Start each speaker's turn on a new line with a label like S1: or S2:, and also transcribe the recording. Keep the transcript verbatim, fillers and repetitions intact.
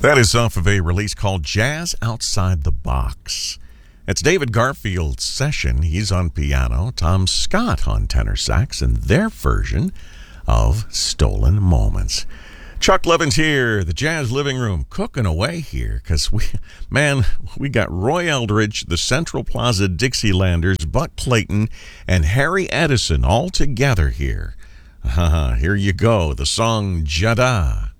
S1: That is off of a release called Jazz Outside the Box. It's David Garfield's session. He's on piano, Tom Scott on tenor sax, and their version of Stolen Moments. Chuck Levin's here, the Jazz Living Room, cooking away here, because we, man, we got Roy Eldridge, the Central Plaza Dixielanders, Buck Clayton, and Harry Edison all together here. Uh, here you go, the song Jada.